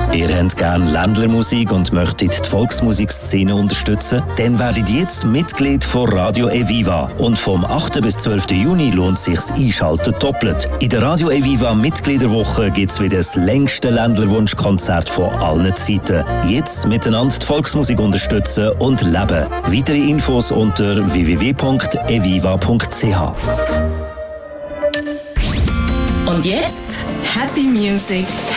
Ihr habt gerne Ländlermusik und möchtet die Volksmusikszene unterstützen? Dann werdet jetzt Mitglied von Radio Eviva. Und vom 8. bis 12. Juni lohnt sich's Einschalten doppelt. In der Radio Eviva Mitgliederwoche gibt's wieder das längste Ländlerwunschkonzert von allen Zeiten. Jetzt miteinander die Volksmusik unterstützen und leben. Weitere Infos unter www.eviva.ch. Und jetzt Happy Music,